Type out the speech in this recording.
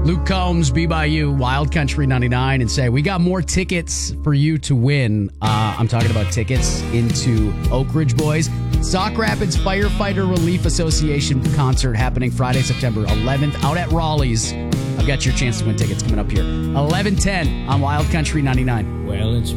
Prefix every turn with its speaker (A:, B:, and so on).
A: Luke Combs, Be By You, Wild Country 99, and say, we got more tickets for you to win. I'm talking about tickets into Oak Ridge Boys Sauk Rapids Firefighter Relief Association concert happening Friday, September 11th out at Raleigh's. I've got your chance to win tickets coming up here. 11:10 on Wild Country 99.
B: Well, it's